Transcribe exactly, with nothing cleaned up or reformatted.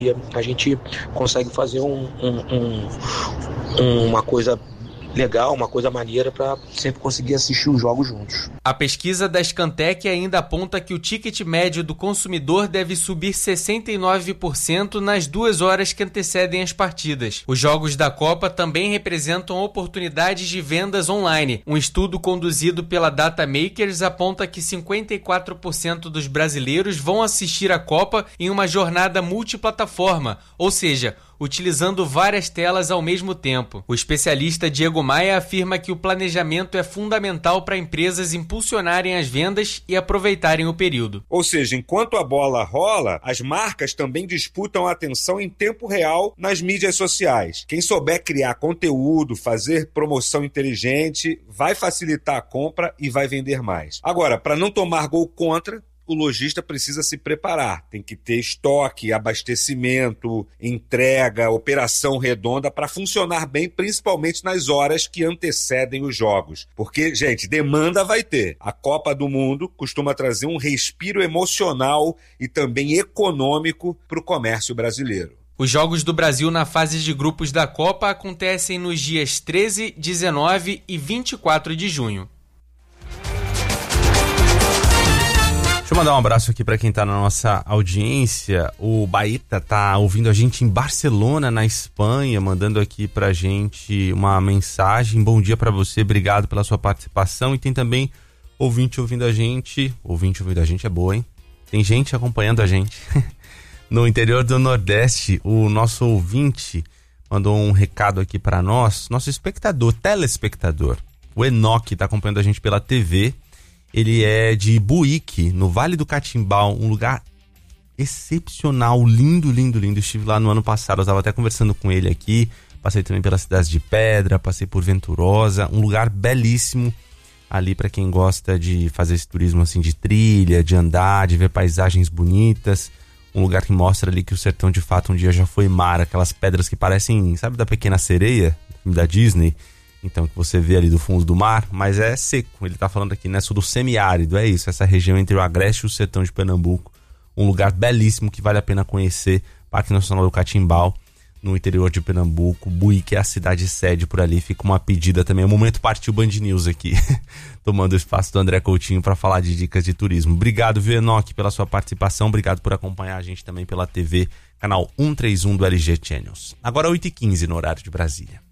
a gente consegue fazer um, um, um, uma coisa legal, uma coisa maneira para sempre conseguir assistir os jogos juntos. A pesquisa da Scantec ainda aponta que o ticket médio do consumidor deve subir sessenta e nove por cento nas duas horas que antecedem as partidas. Os jogos da Copa também representam oportunidades de vendas online. Um estudo conduzido pela Datamakers aponta que cinquenta e quatro por cento dos brasileiros vão assistir a Copa em uma jornada multiplataforma, ou seja, utilizando várias telas ao mesmo tempo. O especialista Diego Maia afirma que o planejamento é fundamental para empresas impulsionarem as vendas e aproveitarem o período. Ou seja, enquanto a bola rola, as marcas também disputam a atenção em tempo real nas mídias sociais. Quem souber criar conteúdo, fazer promoção inteligente, vai facilitar a compra e vai vender mais. Agora, para não tomar gol contra, o lojista precisa se preparar, tem que ter estoque, abastecimento, entrega, operação redonda para funcionar bem, principalmente nas horas que antecedem os jogos. Porque, gente, demanda vai ter. A Copa do Mundo costuma trazer um respiro emocional e também econômico para o comércio brasileiro. Os Jogos do Brasil na fase de grupos da Copa acontecem nos dias treze, dezenove e vinte e quatro de junho. Deixa eu mandar um abraço aqui para quem tá na nossa audiência. O Baeta tá ouvindo a gente em Barcelona, na Espanha, mandando aqui pra gente uma mensagem. Bom dia para você, obrigado pela sua participação. E tem também ouvinte ouvindo a gente. Ouvinte ouvindo a gente é boa, hein? Tem gente acompanhando a gente. No interior do Nordeste, o nosso ouvinte mandou um recado aqui para nós. Nosso espectador, telespectador, o Enoque, tá acompanhando a gente pela T V. Ele é de Buíque, no Vale do Catimbau, um lugar excepcional, lindo, lindo, lindo. Estive lá no ano passado, eu estava até conversando com ele aqui. Passei também pelas cidades de Pedra, passei por Venturosa, um lugar belíssimo ali para quem gosta de fazer esse turismo assim de trilha, de andar, de ver paisagens bonitas. Um lugar que mostra ali que o sertão de fato um dia já foi mar, aquelas pedras que parecem, sabe, da Pequena Sereia, da Disney? Então, que você vê ali do fundo do mar, mas é seco. Ele tá falando aqui, né, do semiárido, é isso, essa região entre o Agreste e o sertão de Pernambuco. Um lugar belíssimo que vale a pena conhecer, Parque Nacional do Catimbau, no interior de Pernambuco. Buíque é a cidade sede por ali, fica uma pedida também. O momento partiu Band News aqui, tomando o espaço do André Coutinho para falar de dicas de turismo. Obrigado, viu, Enoque, pela sua participação, obrigado por acompanhar a gente também pela T V, canal cento e trinta e um do L G Channels. Agora oito e quinze no horário de Brasília.